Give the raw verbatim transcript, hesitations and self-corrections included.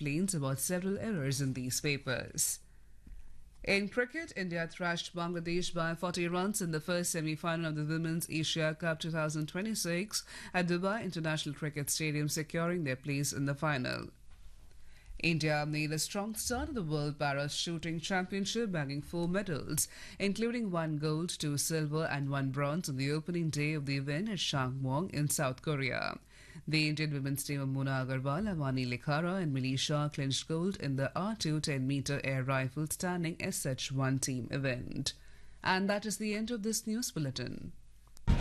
complaints about several errors in these papers. In cricket, India thrashed Bangladesh by forty runs in the first semi-final of the Women's Asia Cup twenty twenty-six at Dubai International Cricket Stadium, securing their place in the final. India made a strong start at the World Para Shooting Championship, bagging four medals, including one gold, two silver and one bronze on the opening day of the event at Changwon in South Korea. The Indian women's team of Mona Agarwal, Avani Likhara and Millie Shah clinched gold in the R two ten meter air rifle standing S H one team event. And that is the end of this news bulletin.